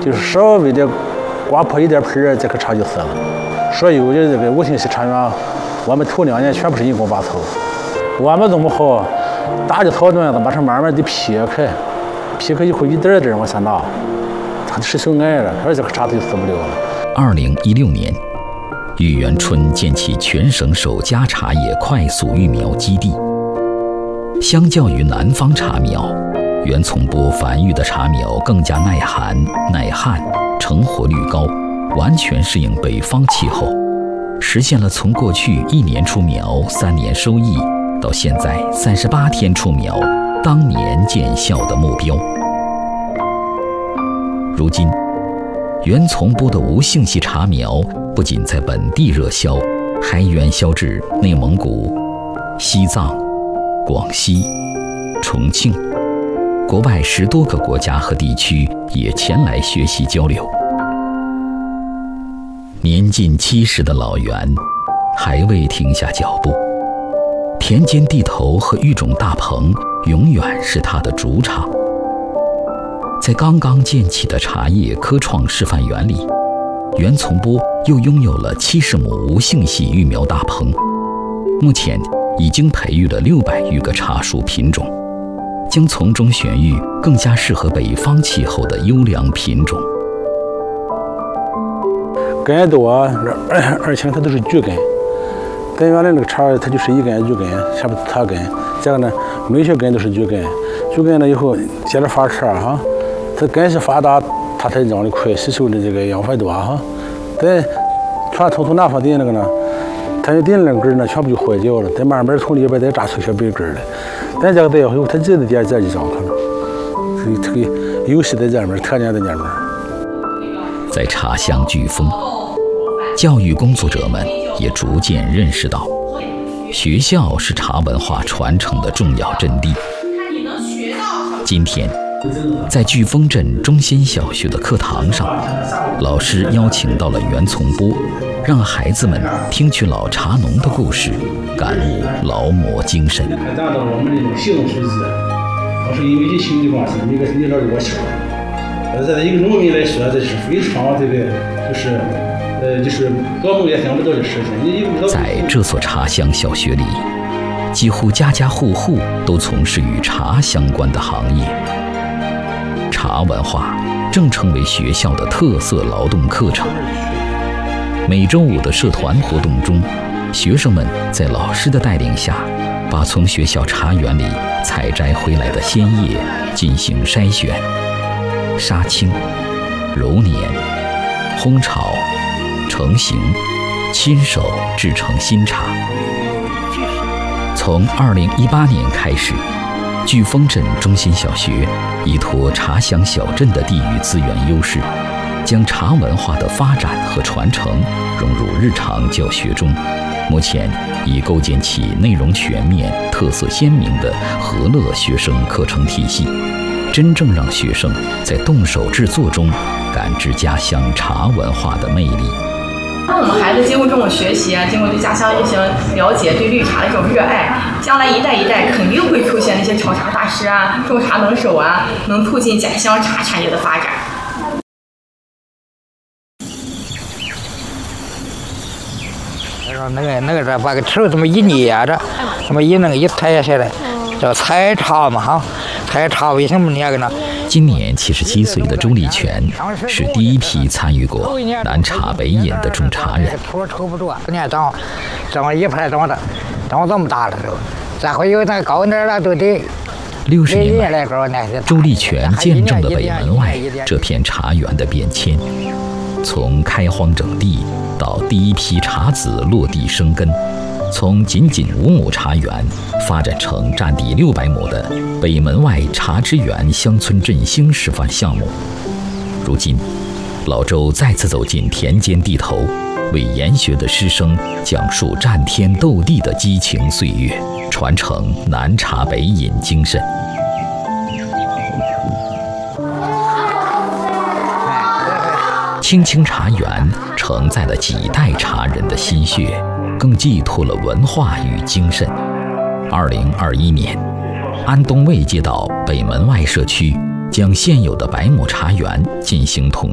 就是稍微的刮破一点盆儿，这棵茶就死了。所有的这个5星系茶园，我们头2年全部是人工拔草。我们这么好，大的草段子把它慢慢的劈开以后一点点往下拿，它是手矮了，而这棵茶就死不了了。 2016年，玉园村建起全省首家茶叶快速育苗基地。相较于南方茶苗，袁从波繁育的茶苗更加耐寒、耐旱，成活率高，完全适应北方气候，实现了从过去1年出苗3年收益，到现在38天出苗，当年见效的目标。如今，袁从波的无性系茶苗不仅在本地热销，还远销至内蒙古、西藏、广西、重庆，国外10多个国家和地区也前来学习交流。年近70的老袁还未停下脚步，田间地头和育种大棚永远是他的主场。在刚刚建起的茶叶科创示范园里，袁从波又拥有了70亩无性系育苗大棚，目前已经培育了600余个茶树品种，将从中选育更加适合北方气候的优良品种。 根多，而且它都是橘根。咱原来那个茶，它就是一根橘根，下面插根。这个呢，每些根都是橘根。橘根了以后，接着发芽哈，它根是发达，它才长得快，吸收的这个养分多哈。咱传统从南方顶那个呢，它就顶那根呢，全部就坏掉了。再慢慢从里边再扎出小白根来。咱这个再以后，它这点就长可能。所以这个优势在这面，特点在这面。 在茶乡聚峰，教育工作者们也逐渐认识到，学校是茶文化传承的重要阵地。今天，在聚峰镇中心小学的课堂上，老师邀请到了袁从波，让孩子们听取老茶农的故事，感悟劳磨精神。 达到我们这种系统素质，我是因为这兄弟关系，你这给我吃。在一个农民来说，这是非常这个，就是做梦也想不到的事情。 在这所茶乡小学里，几乎家家户户都从事与茶相关的行业。茶文化正成为学校的特色劳动课程。每周5的社团活动中，学生们在老师的带领下，把从学校茶园里采摘回来的鲜叶进行筛选、杀青、揉捻、烘炒、成型，亲手制成新茶。从2018年开始，聚峰镇中心小学依托茶乡小镇的地域资源优势，将茶文化的发展和传承融入日常教学中。目前已构建起内容全面、特色鲜明的和乐学生课程体系，真正让学生在动手制作中感知家乡茶文化的魅力。 我们孩子经过这种学习啊，经过对家乡进行了解，对绿茶的这种热爱，将来一代一代肯定会出现那些炒茶大师啊、种茶能手啊，能促进家乡茶产业的发展。 那个把个手这么一捏着，这么一抬下来，叫采茶嘛哈。采茶为什么捏个呢？ 今年77岁的周立全是第一批参与过南茶北饮的种茶人。 抽不住，你看长一排长这么大了都，再会有那高点了都得。 60年来，周立全见证了北门外这片茶园的变迁，从开荒整地到第一批茶籽落地生根，从仅5亩茶园发展成占地600亩的北门外茶之园乡村振兴示范项目。如今，老周再次走进田间地头，为研学的师生讲述战天斗地的激情岁月，传承南茶北饮精神。青青茶园承载了几代茶人的心血，更寄托了文化与精神。2021年，安东卫街道北门外社区将现有的100亩茶园进行统